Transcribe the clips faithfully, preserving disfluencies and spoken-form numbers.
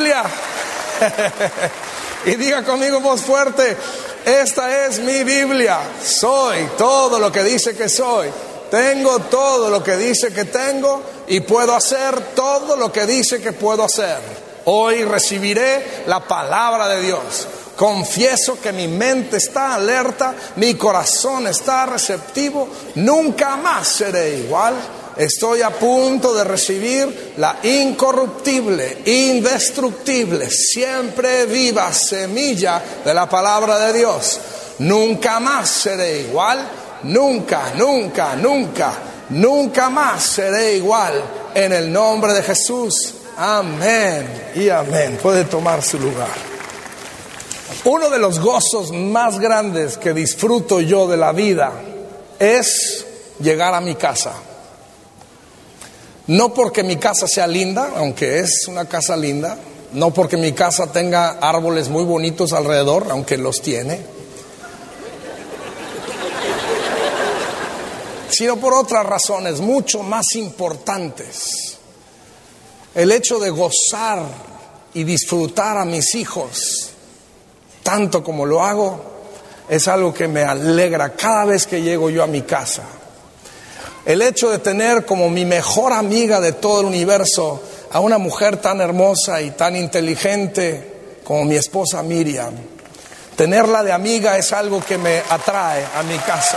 Biblia. Y diga conmigo en voz fuerte: esta es mi Biblia. Soy todo lo que dice que soy. Tengo todo lo que dice que tengo y puedo hacer todo lo que dice que puedo hacer. Hoy recibiré la palabra de Dios. Confieso que mi mente está alerta, mi corazón está receptivo. Nunca más seré igual. Estoy a punto de recibir la incorruptible, indestructible, siempre viva semilla de la palabra de Dios. Nunca más seré igual. Nunca, nunca, nunca, nunca más seré igual en el nombre de Jesús. Amén y amén. Puede tomar su lugar. Uno de los gozos más grandes que disfruto yo de la vida es llegar a mi casa. No porque mi casa sea linda, aunque es una casa linda. No porque mi casa tenga árboles muy bonitos alrededor, aunque los tiene. Sino por otras razones mucho más importantes. El hecho de gozar y disfrutar a mis hijos tanto como lo hago es algo que me alegra cada vez que llego yo a mi casa. El hecho de tener como mi mejor amiga de todo el universo a una mujer tan hermosa y tan inteligente como mi esposa Miriam. Tenerla de amiga es algo que me atrae a mi casa.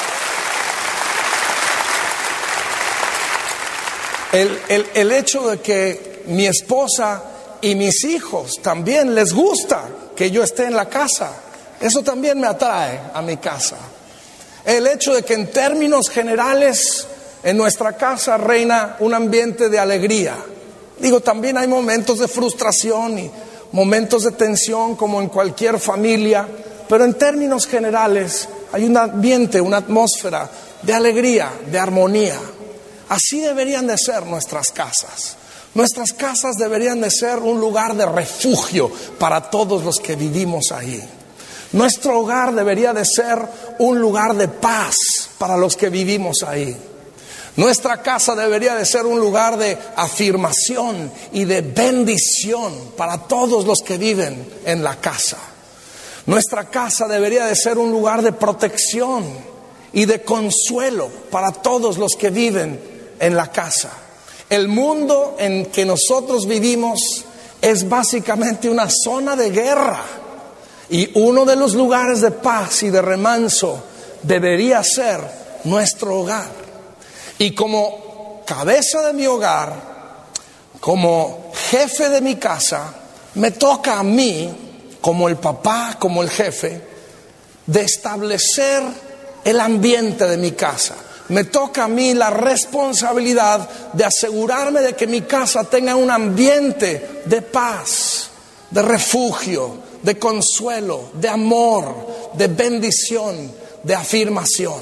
El, el, el hecho de que mi esposa y mis hijos también les gusta que yo esté en la casa, eso también me atrae a mi casa. El hecho de que en términos generales en nuestra casa reina un ambiente de alegría. Digo, también hay momentos de frustración y momentos de tensión como en cualquier familia, pero en términos generales hay un ambiente, una atmósfera de alegría, de armonía. Así deberían de ser nuestras casas. Nuestras casas deberían de ser un lugar de refugio para todos los que vivimos ahí. Nuestro hogar debería de ser un lugar de paz para los que vivimos ahí. Nuestra casa debería de ser un lugar de afirmación y de bendición para todos los que viven en la casa. Nuestra casa debería de ser un lugar de protección y de consuelo para todos los que viven en la casa. El mundo en que nosotros vivimos es básicamente una zona de guerra, y uno de los lugares de paz y de remanso debería ser nuestro hogar. Y como cabeza de mi hogar, como jefe de mi casa, me toca a mí, como el papá, como el jefe, de establecer el ambiente de mi casa. Me toca a mí la responsabilidad de asegurarme de que mi casa tenga un ambiente de paz, de refugio, de consuelo, de amor, de bendición, de afirmación.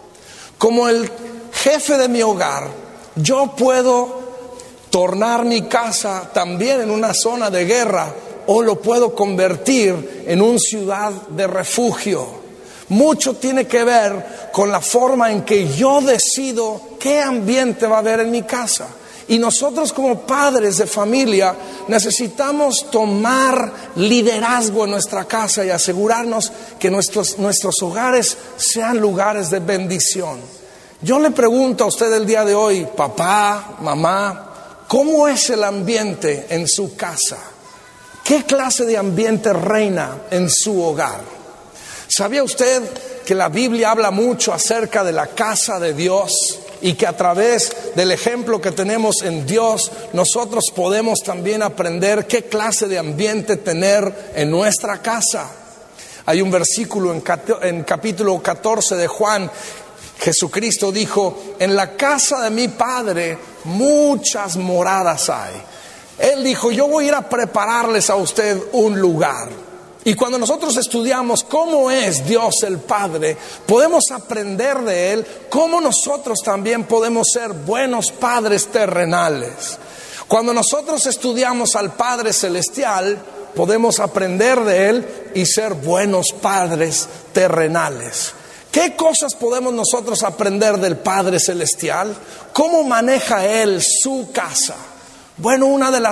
Como el jefe de mi hogar, yo puedo tornar mi casa también en una zona de guerra, o lo puedo convertir en una ciudad de refugio. Mucho tiene que ver con la forma en que yo decido qué ambiente va a haber en mi casa. Y nosotros como padres de familia necesitamos tomar liderazgo en nuestra casa y asegurarnos que nuestros, nuestros hogares sean lugares de bendición. Yo le pregunto a usted el día de hoy, papá, mamá, ¿cómo es el ambiente en su casa? ¿Qué clase de ambiente reina en su hogar? ¿Sabía usted que la Biblia habla mucho acerca de la casa de Dios y que a través del ejemplo que tenemos en Dios nosotros podemos también aprender qué clase de ambiente tener en nuestra casa? Hay un versículo en, en capítulo catorce de Juan. Jesucristo dijo: en la casa de mi Padre muchas moradas hay. Él dijo: yo voy a ir a prepararles a usted un lugar. Y cuando nosotros estudiamos cómo es Dios el Padre, podemos aprender de Él cómo nosotros también podemos ser buenos padres terrenales. Cuando nosotros estudiamos al Padre Celestial, podemos aprender de Él y ser buenos padres terrenales. ¿Qué cosas podemos nosotros aprender del Padre Celestial? ¿Cómo maneja Él su casa? Bueno, una de las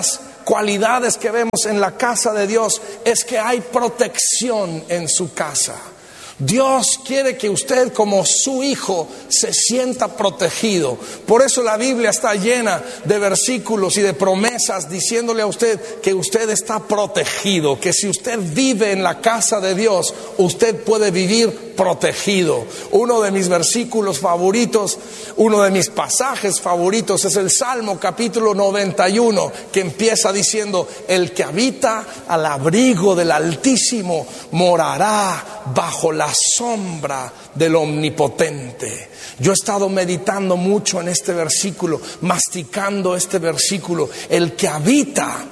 cualidades que vemos en la casa de Dios es que hay protección en su casa. Dios quiere que usted, como su hijo, se sienta protegido. Por eso la Biblia está llena de versículos y de promesas diciéndole a usted que usted está protegido, que si usted vive en la casa de Dios, usted puede vivir protegido. Uno de mis versículos favoritos, uno de mis pasajes favoritos es el Salmo capítulo noventa y uno, que empieza diciendo: el que habita al abrigo del Altísimo morará bajo la sombra del Omnipotente. Yo he estado meditando mucho en este versículo, masticando este versículo. El que habita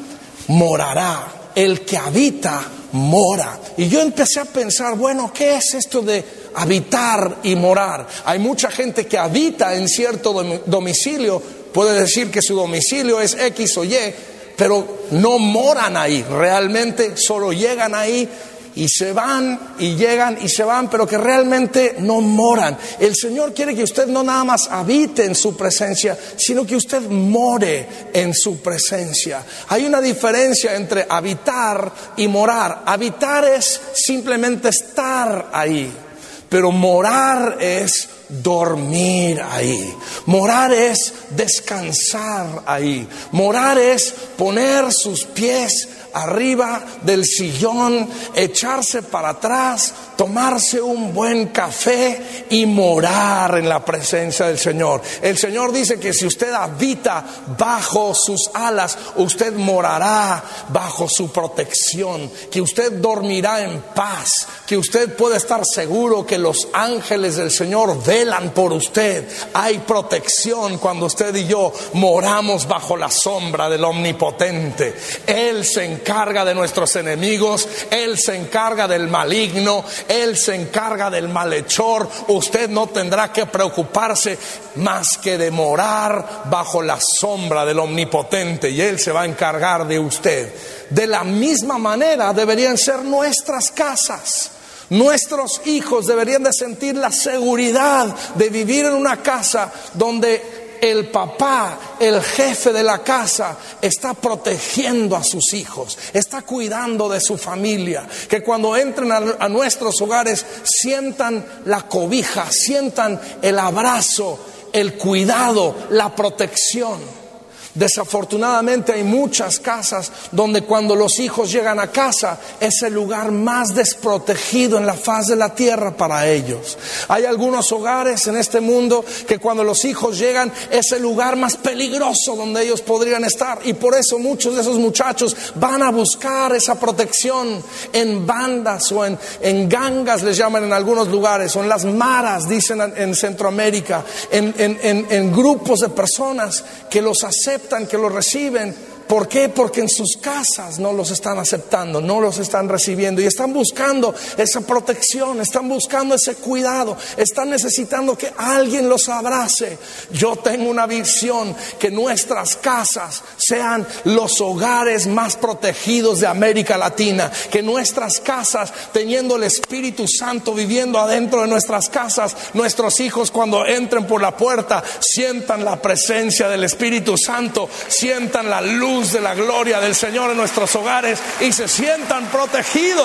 morará, el que habita mora. Y yo empecé a pensar, bueno, ¿qué es esto de habitar y morar? Hay mucha gente que habita en cierto domicilio, puede decir que su domicilio es X o Y, pero no moran ahí, realmente solo llegan ahí y se van y llegan y se van, pero que realmente no moran. El Señor quiere que usted no nada más habite en su presencia, sino que usted more en su presencia. Hay una diferencia entre habitar y morar. Habitar es simplemente estar ahí, pero morar es dormir ahí. Morar es descansar ahí. Morar es poner sus pies arriba del sillón, echarse para atrás, tomarse un buen café y morar en la presencia del Señor. El Señor dice que si usted habita bajo sus alas, usted morará bajo su protección, que usted dormirá en paz, que usted puede estar seguro que los ángeles del Señor velan por usted. Hay protección cuando usted y yo moramos bajo la sombra del Omnipotente. Él se encarga de nuestros enemigos, Él se encarga del maligno, Él se encarga del malhechor. Usted no tendrá que preocuparse más que de morar bajo la sombra del Omnipotente, y Él se va a encargar de usted. De la misma manera deberían ser nuestras casas. Nuestros hijos deberían de sentir la seguridad de vivir en una casa donde el papá, el jefe de la casa, está protegiendo a sus hijos, está cuidando de su familia. Que cuando entren a, a nuestros hogares sientan la cobija, sientan el abrazo, el cuidado, la protección. Desafortunadamente hay muchas casas donde cuando los hijos llegan a casa es el lugar más desprotegido en la faz de la tierra para ellos. Hay algunos hogares en este mundo que cuando los hijos llegan es el lugar más peligroso donde ellos podrían estar, y por eso muchos de esos muchachos van a buscar esa protección en bandas o en, en gangas, les llaman en algunos lugares, o en las maras, dicen en Centroamérica, en, en, en, en grupos de personas que los aceptan, que los reciben. ¿Por qué? Porque en sus casas no los están aceptando, no los están recibiendo, y están buscando esa protección, están buscando ese cuidado, están necesitando que alguien los abrace. Yo tengo una visión que nuestras casas sean los hogares más protegidos de América Latina, que nuestras casas, teniendo el Espíritu Santo viviendo adentro de nuestras casas, nuestros hijos cuando entren por la puerta sientan la presencia del Espíritu Santo, sientan la luz de la gloria del Señor en nuestros hogares y se sientan protegidos.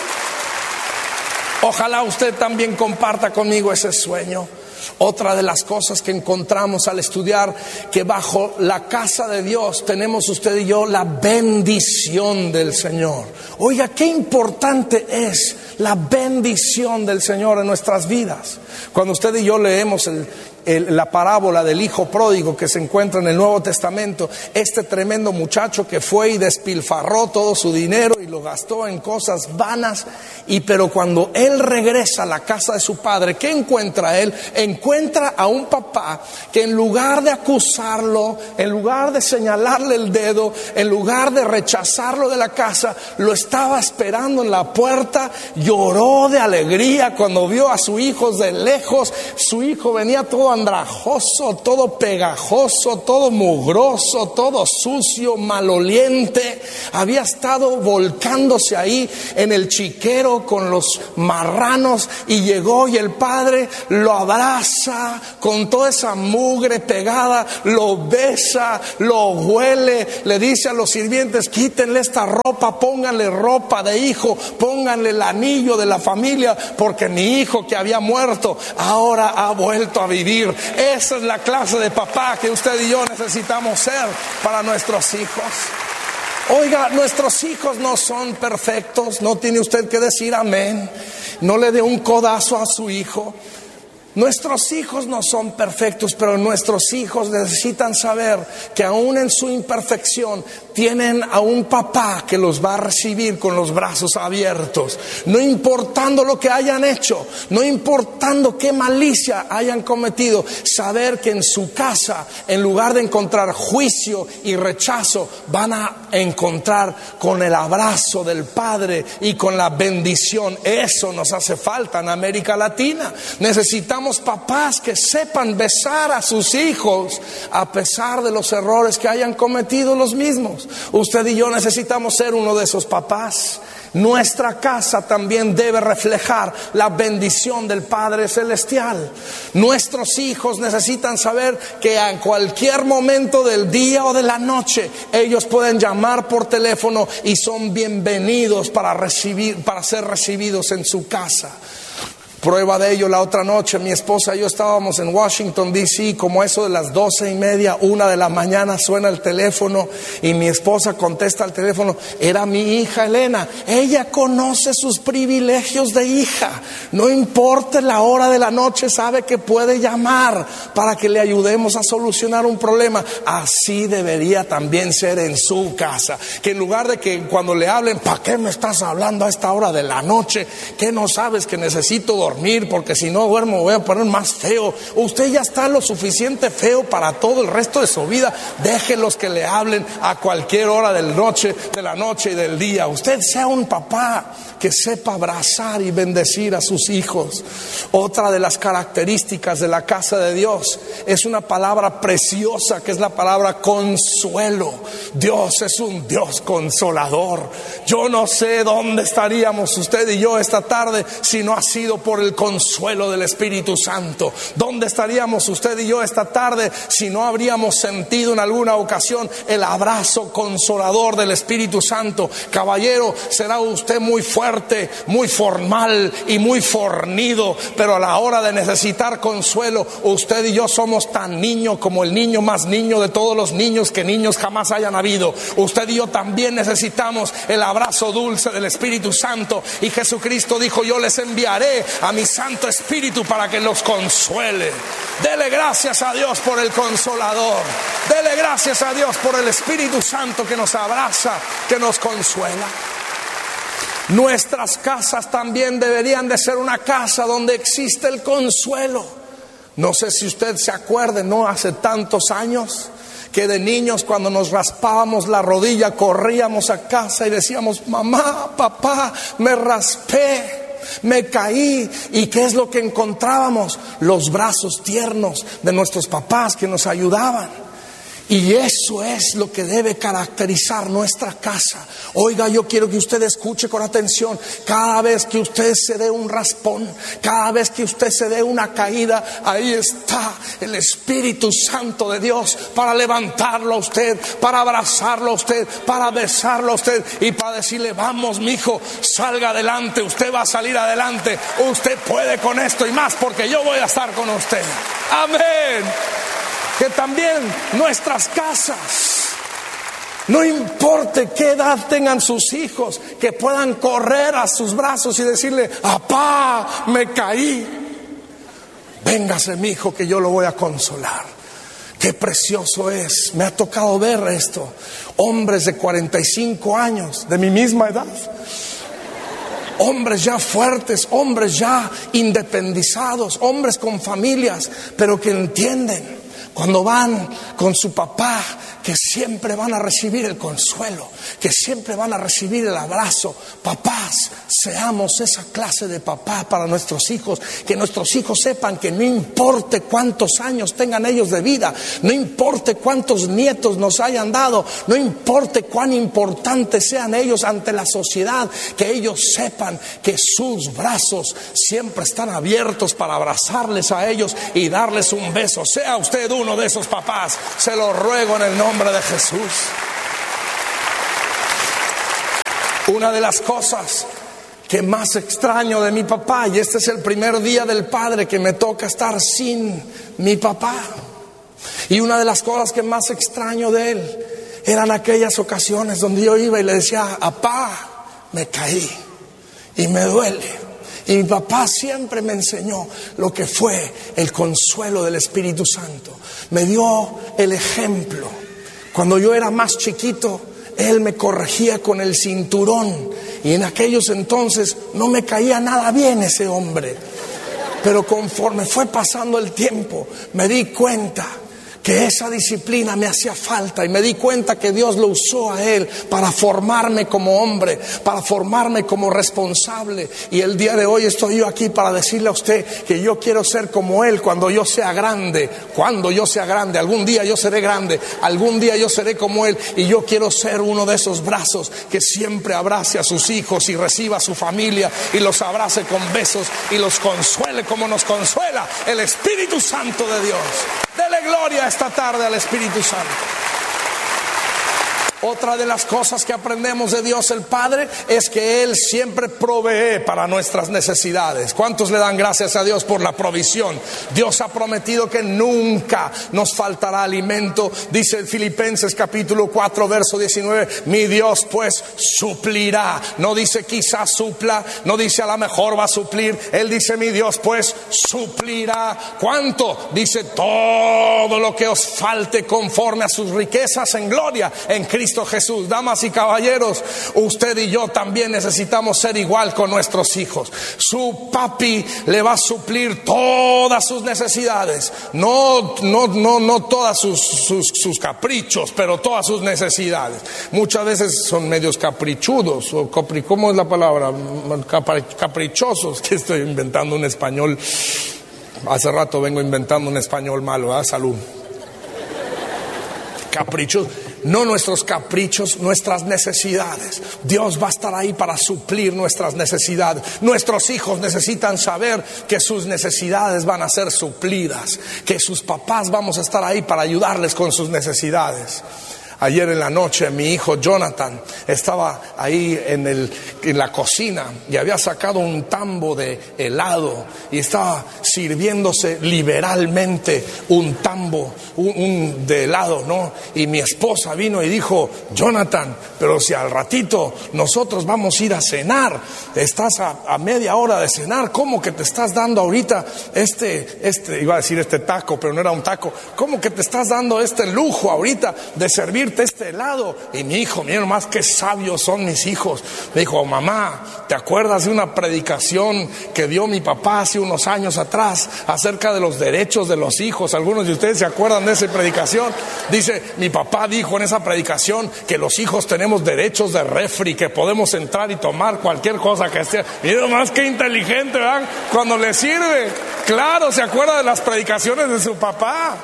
Ojalá usted también comparta conmigo ese sueño. Otra de las cosas que encontramos al estudiar que bajo la casa de Dios tenemos usted y yo la bendición del Señor. Oiga, qué importante es la bendición del Señor en nuestras vidas. Cuando usted y yo leemos el El, la parábola del hijo pródigo que se encuentra en el Nuevo Testamento, este tremendo muchacho que fue y despilfarró todo su dinero y lo gastó en cosas vanas, y pero cuando él regresa a la casa de su padre, ¿qué encuentra él? Encuentra a un papá que en lugar de acusarlo, en lugar de señalarle el dedo, en lugar de rechazarlo de la casa, lo estaba esperando en la puerta. Lloró de alegría cuando vio a su hijo de lejos. Su hijo venía todo andrajoso, todo pegajoso, todo mugroso, todo sucio, maloliente. Había estado volcándose ahí en el chiquero con los marranos y llegó y el padre lo abraza con toda esa mugre pegada, lo besa, lo huele, le dice a los sirvientes: quítenle esta ropa, pónganle ropa de hijo, pónganle el anillo de la familia, porque mi hijo que había muerto ahora ha vuelto a vivir. Esa es la clase de papá que usted y yo necesitamos ser para nuestros hijos. Oiga, nuestros hijos no son perfectos, no tiene usted que decir amén. No le dé un codazo a su hijo. Nuestros hijos no son perfectos, pero nuestros hijos necesitan saber que aún en su imperfección tienen a un papá que los va a recibir con los brazos abiertos. No importando lo que hayan hecho, no importando qué malicia hayan cometido, saber que en su casa, en lugar de encontrar juicio y rechazo, van a encontrar con el abrazo del Padre y con la bendición. Eso nos hace falta en América Latina. Necesitamos papás que sepan besar a sus hijos a pesar de los errores que hayan cometido los mismos. Usted y yo necesitamos ser uno de esos papás. Nuestra casa también debe reflejar la bendición del Padre Celestial. Nuestros hijos necesitan saber que en cualquier momento del día o de la noche ellos pueden llamar por teléfono y son bienvenidos para recibir, para ser recibidos en su casa. Prueba de ello, la otra noche mi esposa y yo estábamos en Washington D C, como eso de las doce y media, una de la mañana, suena el teléfono y mi esposa contesta al teléfono. Era mi hija Elena. Ella conoce sus privilegios de hija. No importa la hora de la noche, sabe que puede llamar para que le ayudemos a solucionar un problema. Así debería también ser en su casa. Que en lugar de que cuando le hablen: ¿para qué me estás hablando a esta hora de la noche? ¿Qué no sabes que necesito dormir? Porque si no duermo voy a poner más feo. Usted ya está lo suficiente feo para todo el resto de su vida. Déjelos que le hablen a cualquier hora de la noche, de la noche y del día. Usted sea un papá que sepa abrazar y bendecir a sus hijos. Otra de las características de la casa de Dios es una palabra preciosa, que es la palabra consuelo. Dios es un Dios consolador. Yo no sé dónde estaríamos usted y yo esta tarde si no ha sido por el consuelo del Espíritu Santo. ¿Dónde estaríamos usted y yo esta tarde si no habríamos sentido en alguna ocasión el abrazo consolador del Espíritu Santo? Caballero, será usted muy fuerte, muy formal y muy fornido, pero a la hora de necesitar consuelo, usted y yo somos tan niños como el niño más niño de todos los niños que niños jamás hayan habido. Usted y yo también necesitamos el abrazo dulce del Espíritu Santo, y Jesucristo dijo: yo les enviaré a mi Santo Espíritu para que los consuele. Dele gracias a Dios por el Consolador. Dele gracias a Dios por el Espíritu Santo que nos abraza, que nos consuela. Nuestras casas también deberían de ser una casa donde existe el consuelo. No sé si usted se acuerde, no hace tantos años, que de niños cuando nos raspábamos la rodilla corríamos a casa y decíamos: mamá, papá, me raspé, me caí. ¿Y qué es lo que encontrábamos? Los brazos tiernos de nuestros papás que nos ayudaban. Y eso es lo que debe caracterizar nuestra casa. Oiga, yo quiero que usted escuche con atención. Cada vez que usted se dé un raspón, cada vez que usted se dé una caída, ahí está el Espíritu Santo de Dios para levantarlo a usted, para abrazarlo a usted, para besarlo a usted y para decirle: vamos, mijo, salga adelante, usted va a salir adelante, usted puede con esto y más, porque yo voy a estar con usted. Amén. Que también nuestras casas, no importe qué edad tengan sus hijos, que puedan correr a sus brazos y decirle: papá, me caí, véngase mi hijo que yo lo voy a consolar. Qué precioso es. Me ha tocado ver esto. Hombres de cuarenta y cinco años, de mi misma edad, hombres ya fuertes, hombres ya independizados, hombres con familias, pero que entienden cuando van con su papá, que siempre van a recibir el consuelo, que siempre van a recibir el abrazo. Papás, seamos esa clase de papá para nuestros hijos, que nuestros hijos sepan que no importe cuántos años tengan ellos de vida, no importe cuántos nietos nos hayan dado, no importe cuán importantes sean ellos ante la sociedad, que ellos sepan que sus brazos siempre están abiertos para abrazarles a ellos y darles un beso. Sea usted uno de esos papás, se lo ruego en el nombre de Jesús. Una de las cosas que más extraño de mi papá, y este es el primer día del padre que me toca estar sin mi papá, y una de las cosas que más extraño de él eran aquellas ocasiones donde yo iba y le decía: papá, me caí y me duele. Y mi papá siempre me enseñó lo que fue el consuelo del Espíritu Santo. Me dio el ejemplo. Cuando yo era más chiquito, él me corregía con el cinturón. Y en aquellos entonces no me caía nada bien ese hombre. Pero conforme fue pasando el tiempo, me di cuenta que esa disciplina me hacía falta, y me di cuenta que Dios lo usó a él para formarme como hombre, para formarme como responsable. Y el día de hoy estoy yo aquí para decirle a usted que yo quiero ser como él cuando yo sea grande. Cuando yo sea grande, algún día yo seré grande, algún día yo seré como él, y yo quiero ser uno de esos brazos que siempre abrace a sus hijos y reciba a su familia y los abrace con besos y los consuele como nos consuela el Espíritu Santo de Dios. Dele gloria esta tarde al Espíritu Santo. Otra de las cosas que aprendemos de Dios el Padre es que Él siempre provee para nuestras necesidades. ¿Cuántos le dan gracias a Dios por la provisión? Dios ha prometido que nunca nos faltará alimento. Dice en Filipenses capítulo cuatro verso diecinueve: mi Dios pues suplirá. No dice quizás supla, no dice a lo mejor va a suplir. Él dice: mi Dios pues suplirá. ¿Cuánto? Dice: todo lo que os falte conforme a sus riquezas en gloria en Cristo Jesús. Damas y caballeros, usted y yo también necesitamos ser igual con nuestros hijos. Su papi le va a suplir todas sus necesidades, no, no, no, no todas sus, sus, sus caprichos, pero todas sus necesidades. Muchas veces son medios caprichudos, o capri, ¿cómo es la palabra? Capri, caprichosos, que estoy inventando un español. Hace rato vengo inventando un español malo, ¿verdad? Salud. Caprichos. No nuestros caprichos, nuestras necesidades. Dios va a estar ahí para suplir nuestras necesidades. Nuestros hijos necesitan saber que sus necesidades van a ser suplidas, que sus papás vamos a estar ahí para ayudarles con sus necesidades. Ayer en la noche mi hijo Jonathan estaba ahí en, el, en la cocina y había sacado un tambo de helado y estaba sirviéndose liberalmente un tambo un, un de helado, ¿no? Y mi esposa vino y dijo: Jonathan, pero si al ratito nosotros vamos a ir a cenar, estás a, a media hora de cenar, ¿cómo que te estás dando ahorita este, este, iba a decir este taco, pero no era un taco, ¿cómo que te estás dando este lujo ahorita de servir este helado? Y mi hijo, miren más qué sabios son mis hijos, me dijo: mamá, ¿te acuerdas de una predicación que dio mi papá hace unos años atrás acerca de los derechos de los hijos? Algunos de ustedes se acuerdan de esa predicación. Dice, mi papá dijo en esa predicación que los hijos tenemos derechos de refri, que podemos entrar y tomar cualquier cosa que esté. Miren más que inteligente, ¿verdad? Cuando le sirve. Claro, se acuerda de las predicaciones de su papá.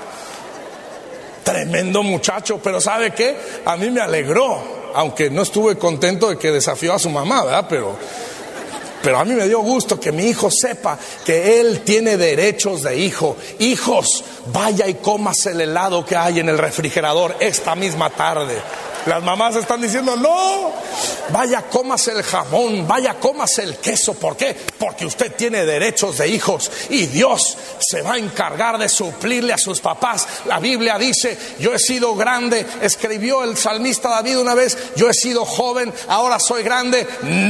Tremendo muchacho, pero ¿sabe qué? A mí me alegró, aunque no estuve contento de que desafió a su mamá, ¿verdad? Pero, pero a mí me dio gusto que mi hijo sepa que él tiene derechos de hijo. Hijos, vaya y cómase el helado que hay en el refrigerador esta misma tarde. Las mamás están diciendo: no, vaya, cómase el jamón, vaya, cómase el queso. ¿Por qué? Porque usted tiene derechos de hijos y Dios se va a encargar de suplirle a sus papás. La Biblia dice: yo he sido grande, escribió el salmista David una vez, yo he sido joven, ahora soy grande,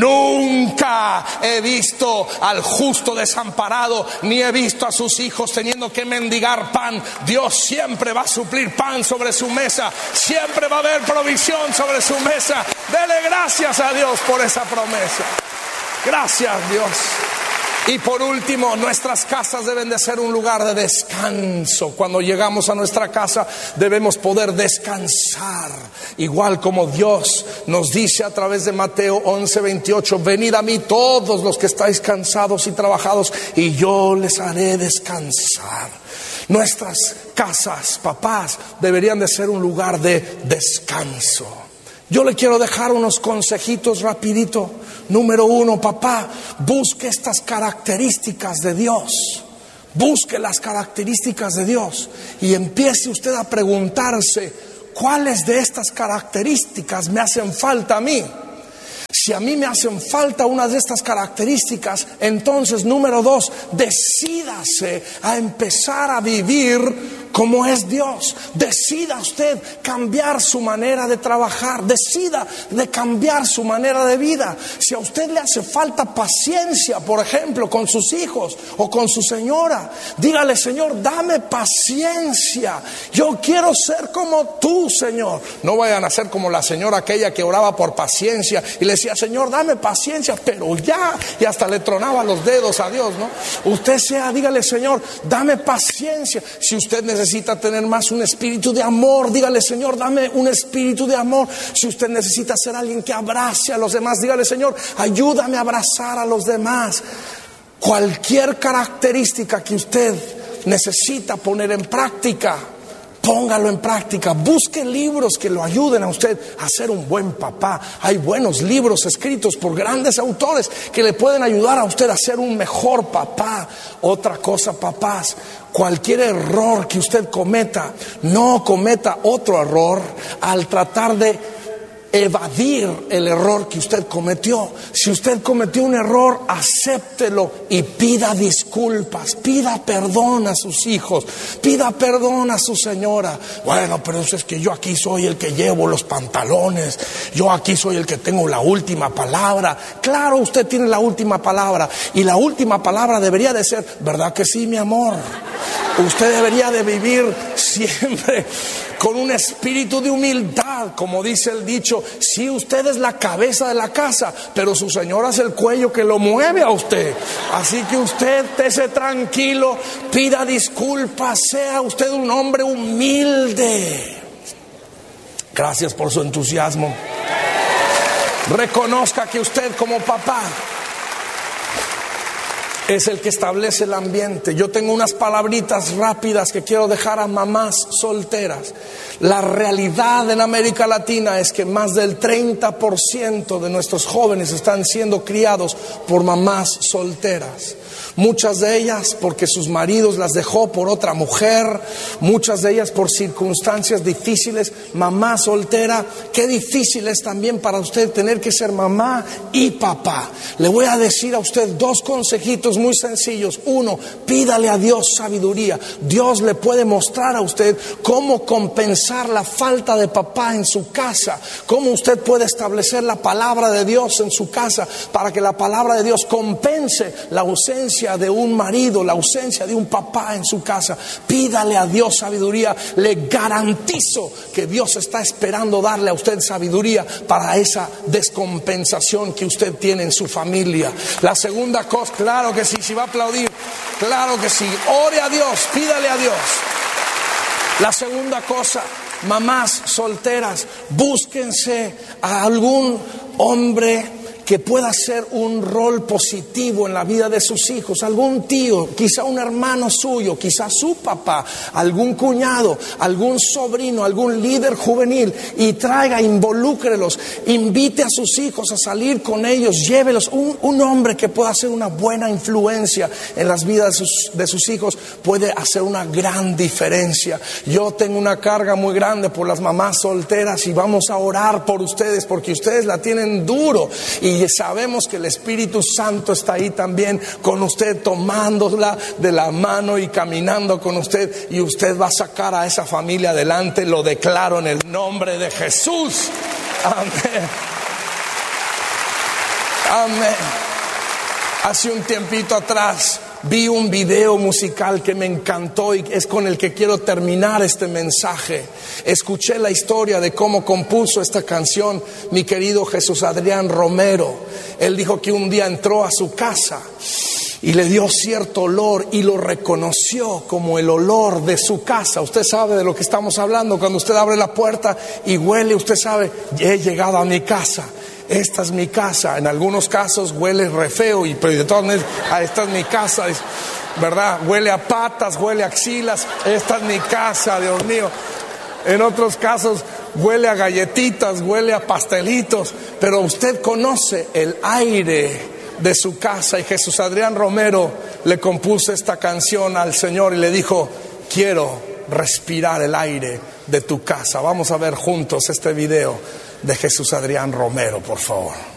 nunca he visto al justo desamparado, ni he visto a sus hijos teniendo que mendigar pan. Dios siempre va a suplir pan sobre su mesa, siempre va a haber provisión sobre su mesa. Dele gracias a Dios por esa promesa. Gracias, Dios. Y por último, nuestras casas deben de ser un lugar de descanso. Cuando llegamos a nuestra casa debemos poder descansar, igual como Dios nos dice a través de Mateo once veintiocho: venid a mí todos los que estáis cansados y trabajados, y yo les haré descansar. Nuestras casas, papás, deberían de ser un lugar de descanso. Yo le quiero dejar unos consejitos rapidito. Número uno, papá, busque estas características de Dios. Busque las características de Dios y empiece usted a preguntarse: ¿cuáles de estas características me hacen falta a mí? Si a mí me hacen falta una de estas características, entonces, número dos, decídase a empezar a vivir como es Dios. Decida usted cambiar su manera de trabajar. Decida de cambiar su manera de vida. Si a usted le hace falta paciencia, por ejemplo, con sus hijos o con su señora, dígale: Señor, dame paciencia. Yo quiero ser como tú, Señor. No vayan a ser como la señora aquella que oraba por paciencia y le decía: Señor, dame paciencia, pero ya, y hasta le tronaba los dedos a Dios, ¿no? Usted sea, dígale: Señor, dame paciencia. Si usted necesita necesita tener más un espíritu de amor, dígale: Señor, dame un espíritu de amor. Si usted necesita ser alguien que abrace a los demás, dígale: Señor, ayúdame a abrazar a los demás. Cualquier característica que usted necesita poner en práctica, póngalo en práctica. Busque libros que lo ayuden a usted a ser un buen papá. Hay buenos libros escritos por grandes autores que le pueden ayudar a usted a ser un mejor papá. Otra cosa, papás, cualquier error que usted cometa, no cometa otro error al tratar de evadir el error que usted cometió. Si usted cometió un error, acéptelo y pida disculpas, pida perdón a sus hijos, pida perdón a su señora. Bueno, pero eso es que yo aquí soy el que llevo los pantalones, yo aquí soy el que tengo la última palabra. Claro, usted tiene la última palabra, y la última palabra debería de ser: ¿verdad que sí, mi amor? Usted debería de vivir siempre con un espíritu de humildad, como dice el dicho: si usted es la cabeza de la casa, pero su señora es el cuello que lo mueve a usted. Así que usted esté tranquilo, pida disculpas, sea usted un hombre humilde. Gracias por su entusiasmo. Reconozca que usted, como papá, es el que establece el ambiente. Yo tengo unas palabritas rápidas que quiero dejar a mamás solteras. La realidad en América Latina es que más del treinta por ciento de nuestros jóvenes están siendo criados por mamás solteras. Muchas de ellas porque sus maridos las dejó por otra mujer, muchas de ellas por circunstancias difíciles. Mamá soltera, qué difícil es también para usted tener que ser mamá y papá. Le voy a decir a usted dos consejitos muy sencillos. Uno, pídale a Dios sabiduría. Dios le puede mostrar a usted cómo compensar la falta de papá en su casa, cómo usted puede establecer la palabra de Dios en su casa para que la palabra de Dios compense la ausencia de un marido, la ausencia de un papá en su casa. Pídale a Dios sabiduría. Le garantizo que Dios está esperando darle a usted sabiduría para esa descompensación que usted tiene en su familia. La segunda cosa, claro que sí, si va a aplaudir, claro que sí, ore a Dios, pídale a Dios. La segunda cosa, mamás solteras, búsquense a algún hombre que pueda ser un rol positivo en la vida de sus hijos, algún tío, quizá un hermano suyo, quizá su papá, algún cuñado, algún sobrino, algún líder juvenil, y traiga, involúcrelos, invite a sus hijos a salir con ellos, llévelos. Un, un hombre que pueda ser una buena influencia en las vidas de sus, de sus hijos puede hacer una gran diferencia. Yo tengo una carga muy grande por las mamás solteras y vamos a orar por ustedes porque ustedes la tienen duro. Y Y sabemos que el Espíritu Santo está ahí también con usted, tomándola de la mano y caminando con usted. Y usted va a sacar a esa familia adelante. Lo declaro en el nombre de Jesús. Amén. Amén. Hace un tiempito atrás vi un video musical que me encantó y es con el que quiero terminar este mensaje. Escuché la historia de cómo compuso esta canción mi querido Jesús Adrián Romero. Él dijo que un día entró a su casa y le dio cierto olor y lo reconoció como el olor de su casa. Usted sabe de lo que estamos hablando. Cuando usted abre la puerta y huele, usted sabe, he llegado a mi casa. Esta es mi casa. En algunos casos huele re feo, y, pero de todas maneras, ah, esta es mi casa, ¿verdad? Huele a patas, huele a axilas. Esta es mi casa, Dios mío. En otros casos huele a galletitas, huele a pastelitos, pero usted conoce el aire de su casa. Y Jesús Adrián Romero le compuso esta canción al Señor y le dijo: quiero respirar el aire de tu casa. Vamos a ver juntos este video de Jesús Adrián Romero, por favor.